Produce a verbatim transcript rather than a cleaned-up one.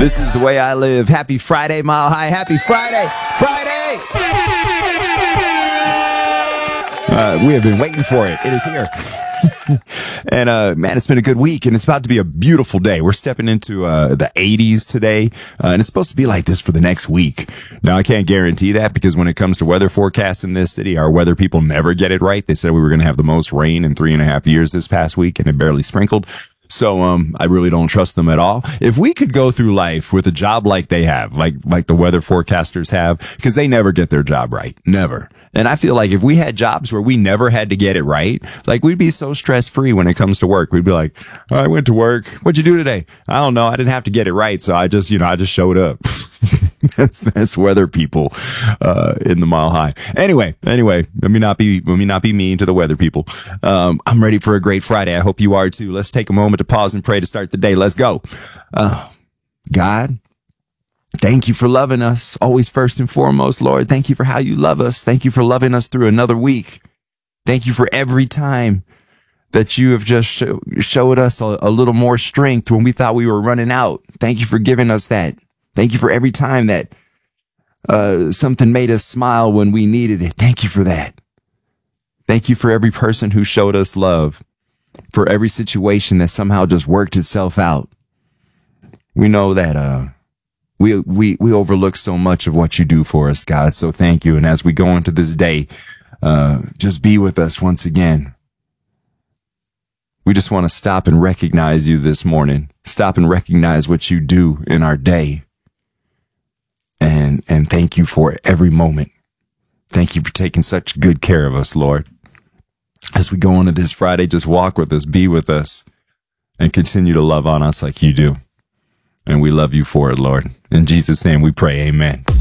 This is the way I live. Happy Friday, Mile High. Happy Friday. Friday. Uh, we have been waiting for it. It is here. And, uh, man, it's been a good week, and it's about to be a beautiful day. We're stepping into, uh, the eighties today, uh, and it's supposed to be like this for the next week. Now, I can't guarantee that because when it comes to weather forecasts in this city, our weather people never get it right. They said we were going to have the most rain in three and a half years this past week, and it barely sprinkled. So, um, I really don't trust them at all. If we could go through life with a job like they have, like, like the weather forecasters have, because they never get their job right. Never. And I feel like if we had jobs where we never had to get it right, like we'd be so stress free when it comes to work. We'd be like, oh, I went to work. What'd you do today? I don't know. I didn't have to get it right. So I just, you know, I just showed up. that's, that's weather people, uh, in the Mile High. Anyway, anyway, let me not be, let me not be mean to the weather people. Um, I'm ready for a great Friday. I hope you are too. Let's take a moment to pause and pray to start the day. Let's go. Uh, God, thank you for loving us. Always first and foremost, Lord. Thank you for how you love us. Thank you for loving us through another week. Thank you for every time that you have just show, showed us a, a little more strength when we thought we were running out. Thank you for giving us that. Thank you for every time that uh, something made us smile when we needed it. Thank you for that. Thank you for every person who showed us love, for every situation that somehow just worked itself out. We know that uh, we we we overlook so much of what you do for us, God. So thank you. And as we go into this day, uh, just be with us once again. We just want to stop and recognize you this morning. Stop and recognize what you do in our day. And and thank you for every moment. Thank you for taking such good care of us, Lord. As we go into this Friday, just walk with us, be with us, and continue to love on us like you do. And we love you for it, Lord. In Jesus' name we pray, amen.